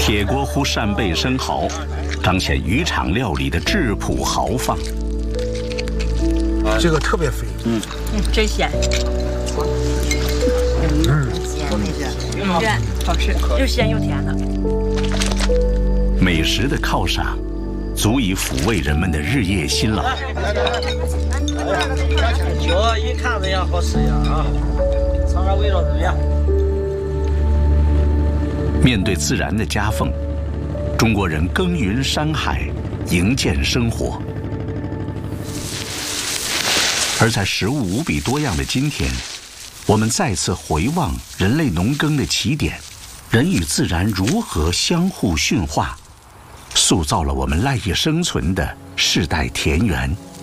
铁锅糊扇贝生蚝，彰显渔场料理的质朴豪放。 这个特别肥， 真鲜。对，好吃，又咸又甜的。 美食的犒赏，足以抚慰人们的日夜辛劳。 酒一看着样好吃呀啊，尝尝味道怎么样？ 面对自然的夹缝，中国人耕耘山海，营建生活。而在食物无比多样的今天，我们再次回望人类农耕的起点，人与自然如何相互驯化，塑造了我们赖以生存的世代田园。